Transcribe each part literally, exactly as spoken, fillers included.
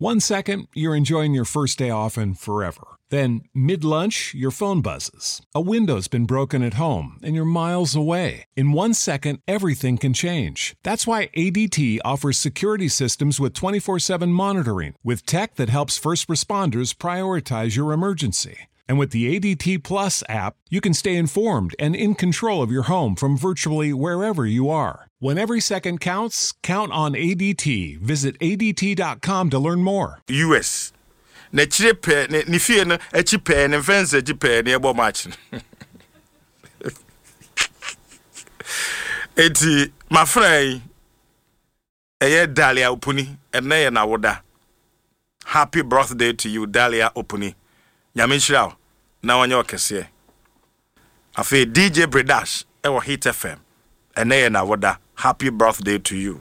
One second, you're enjoying your first day off and forever. Then, mid-lunch, your phone buzzes. A window's been broken at home and you're miles away. In one second, everything can change. That's why A D T offers security systems with twenty-four seven monitoring, with tech that helps first responders prioritize your emergency. And with the A D T Plus app, you can stay informed and in control of your home from virtually wherever you are. When every second counts, count on A D T. Visit A D T dot com to learn more. U S. Ne chipe ne ni fie no e chipe ne fence e chipe ne ebo match. Eti my friend eye Dalia Opuni ene ye na woda. Happy birthday to you Dalia Opuni. Nyame hira na wonye okese. Afi D J Bredash e wo Hit F M. Ene ye na woda. Happy birthday to you.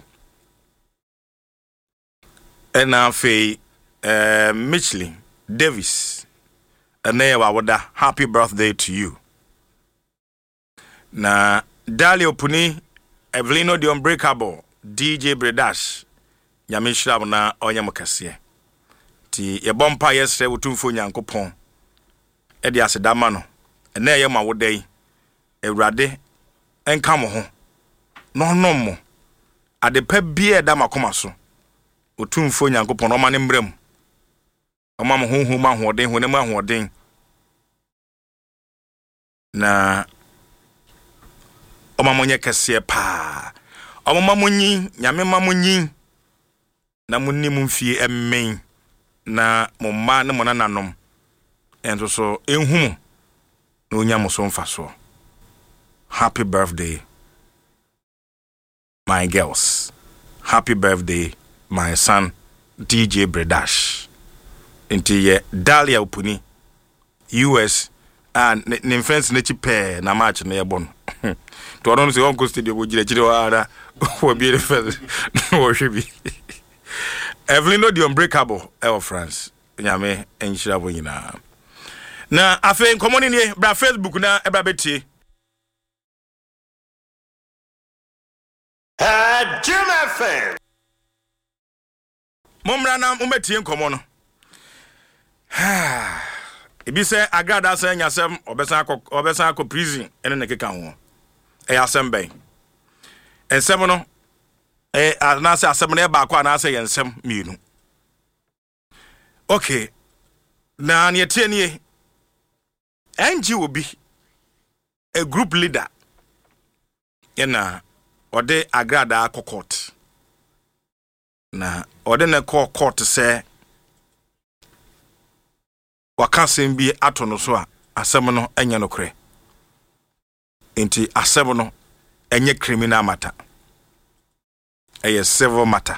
And afi Uh, Mitchley Davis ene ye wa woda. Happy birthday to you. Na Dali Opuni Evelino the Unbreakable D J Bredash nyame hira na onye mokase ti ye bompa yesre wotumfo nyankopon e de asedama no ene ye ma woda yi ewrade enka mo ho no no mo ade pa bia da makoma so wotumfo nyankopon o ma ne mbrem Oma mo honhom ma hoden honem ahoden na oma monye kese pa oma ma monyi nyame ma monyi na munni mumfie emmen na mo ma ne mo nananom ento so enhum na onya mo so mfa so. Happy birthday my girls. Happy birthday my son D J Bredash. Inti ye Dalia Opuni U S and ne friends ne chipe na match na yebon to don't say uncle studio wo jire jire wa wo be the first wo hwebi Evelino the Unbreakable El France nyame enhira bo nyina na afen komoni ne bra Facebook na e bra betie ah Jim F M momra na umetie komono Ibi se agada se nyasem obesa akọ obesa akọ prison ene ne keka ho e asem ben ensem no e anase asem no e ba akọ anase yensem mienu okay na ne tie nie N G O bi a group leader yana ode agada akọ court na ode ne court se wakasem bi ato no so a asem no enye no kre enti asem no enye criminal matter eye civil matter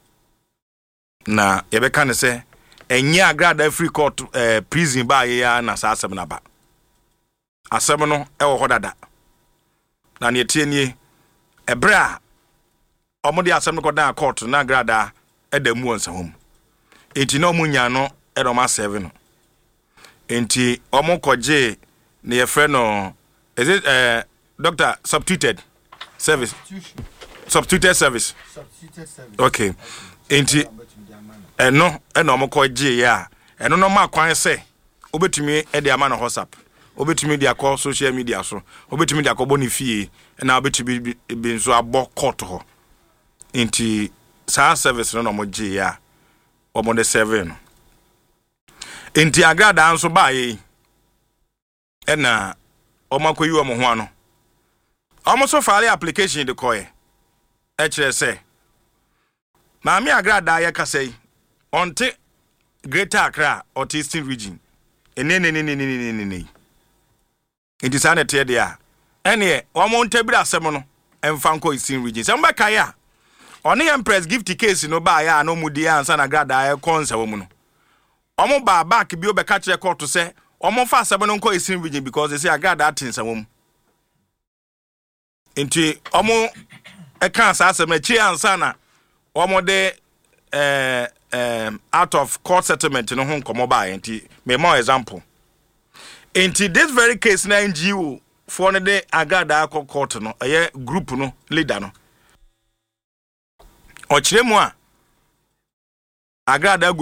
na yebeka ne se enye agrada free court eh, prison ba ye ya na sa asem na ba asem no e wo hodada na ne tie nie ebra omode asem no kodan court na agrada edamu onsahom enti no munya no e do ma serve no enti omo koje ne ye friend no is it uh doctor substituted service substituted service substituted service okay enti eno eno omo koje ya eno no ma kwan se obetumi e de ama no WhatsApp obetumi de akọ social media so obetumi de akọ bonifie na obetumi bi nso abo court ho enti sa service no no mo je ya omo de serve no enti agrada anso baaye ena omakoyi omo ho ano omo so file application de koye e kire se maami agrada ya kasai onte Greater Accra or Eastern region enene ne ne ne ne ne ne enti sa na te de a ene omo ntabira asem no emfanko Eastern region se mbeka ya oni empress gift case no baaye a no mudi ansa na agrada ya konsa wo mu no omo ba back bi obeka kire court say omo fa asem no nko Eastern region because they say agrada atinsa wo mu enti omo e kan sa asem na chi ansa na omo de eh um out of court settlement no hon komo ba enti me more example enti this very case na N G O for no de agrada akọ court no eye group no leader no o kire mu a agrada